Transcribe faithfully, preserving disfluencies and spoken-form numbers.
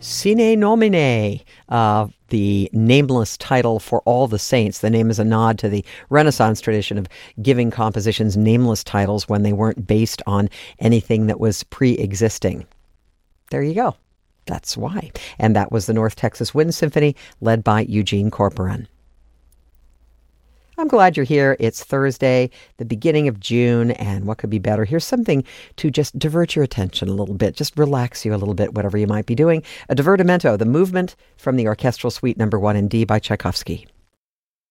Sine Nomine, uh, the nameless title for all the saints. The name is a nod to the Renaissance tradition of giving compositions nameless titles when they weren't based on anything that was pre-existing. There you go. That's why. And that was the North Texas Wind Symphony, led by Eugene Corporon. I'm glad you're here. It's Thursday, the beginning of June, and what could be better? Here's something to just divert your attention a little bit, just relax you a little bit, whatever you might be doing. A divertimento, the movement from the Orchestral Suite Number One in D by Tchaikovsky.